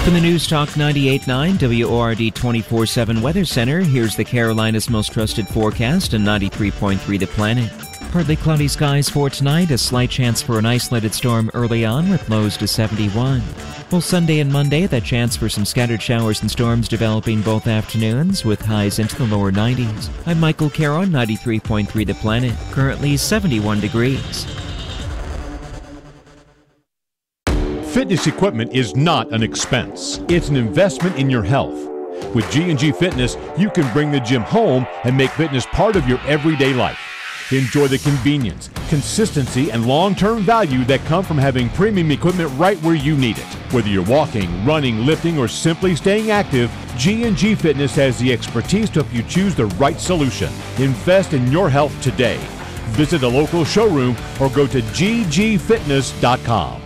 From the News Talk 98.9 WORD 24/7 Weather Center, here's the Carolinas' most trusted forecast and 93.3 The Planet. Partly cloudy skies for tonight, a slight chance for an isolated storm early on with lows to 71. Well, Sunday and Monday, that chance for some scattered showers and storms developing both afternoons with highs into the lower 90s. I'm Michael Caro, 93.3 The Planet, currently 71 degrees. Fitness equipment is not an expense. It's an investment in your health. With G&G Fitness, you can bring the gym home and make fitness part of your everyday life. Enjoy the convenience, consistency, and long-term value that come from having premium equipment right where you need it. Whether you're walking, running, lifting, or simply staying active, G&G Fitness has the expertise to help you choose the right solution. Invest in your health today. Visit a local showroom or go to ggfitness.com.